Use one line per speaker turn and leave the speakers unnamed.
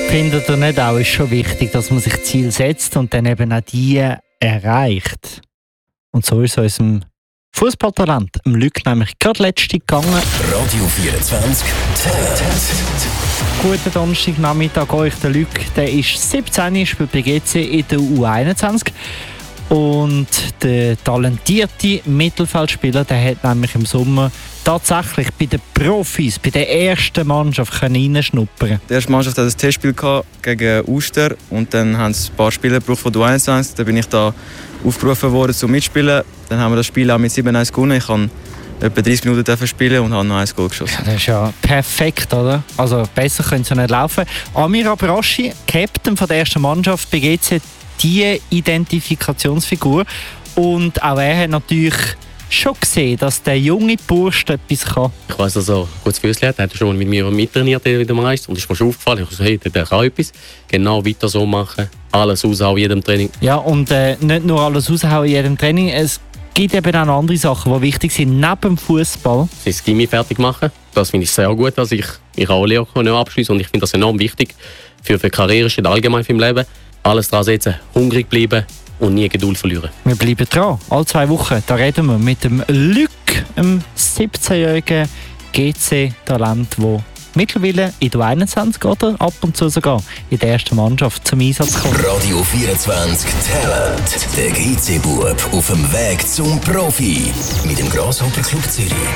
Findet ihr nicht auch, ist schon wichtig, dass man sich Ziele setzt und dann eben auch die erreicht? Und so ist es unserem Fußballtalent, dem Luc, nämlich gerade letzte gegangen.
Radio 24 Talent.
Guten Donnerstagnachmittag euch. Der Luc, der ist 17, spielt bei GC in der U21. Und der talentierte Mittelfeldspieler, der hat nämlich im Sommer tatsächlich bei den Profis, bei der ersten Mannschaft reinschnuppern.
Die erste Mannschaft hatte ein Testspiel gegen Uster und dann haben sie ein paar Spieler gebraucht von der U21. Dann bin ich da aufgerufen worden zum Mitspielen. Dann haben wir das Spiel auch mit 7-1 gewonnen. Ich habe etwa 30 Minuten spielen und habe noch ein Goal geschossen.
Ja, das ist ja perfekt, oder? Also besser können sie nicht laufen. Amir Abraschi, Captain von der ersten Mannschaft bei GC, die Identifikationsfigur. Und auch er hat natürlich schon gesehen, dass der junge Bursch etwas kann.
Ich weiss, dass er ein gutes Füßchen hat. Er hat schon mit mir mittrainiert in dem Reis. Und ist mir schon aufgefallen. Ich habe gesagt, der kann etwas. Genau weiter so machen. Alles raushauen in jedem Training.
Ja, und nicht nur alles raushauen in jedem Training. Es gibt eben auch noch andere Sachen, die wichtig sind, neben dem Fußball.
Das Gimmi fertig machen. Das finde ich sehr gut, dass ich auch Lehre abschließen. Und ich finde das enorm wichtig für die Karriere, allgemein für im Leben. Alles dran setzen, hungrig bleiben und nie Geduld verlieren.
Wir bleiben dran. Alle 2 Wochen da reden wir mit dem Luc, einem 17-jährigen GC-Talent, der mittlerweile in der 21 oder ab und zu sogar in der ersten Mannschaft zum Einsatz kommt.
Radio 24 Talent. Der GC-Bub auf dem Weg zum Profi. Mit dem Grasshopper Club Zürich.